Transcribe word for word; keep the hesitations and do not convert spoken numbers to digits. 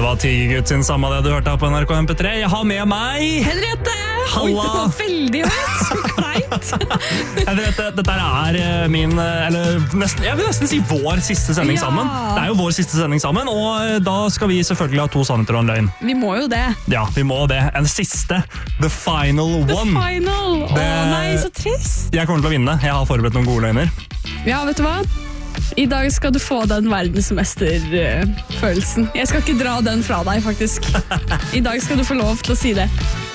Det var Tigergutt sin samme det du hørte her på N R K M P tre. Jeg har med meg... Henriette! Halla! Oi, det var veldig høyt, så kleint. Henriette, dette er min, eller nesten, jeg vil nesten si vår siste sending Ja. sammen. Det er jo vår siste sending sammen, og da skal vi selvfølgelig ha to sannheter og en løgn. Vi må jo det. Ja, vi må det. En siste. The final The one. final. Å Det- nei, så trist. Jeg kommer til å vinne. Jeg har forberedt noen gode løgner. Ja, vet du hva? I dag skal du få den verdensmesterfølelsen. Jeg skal ikke dra den fra deg, faktisk. I dag skal du få lov til å si det.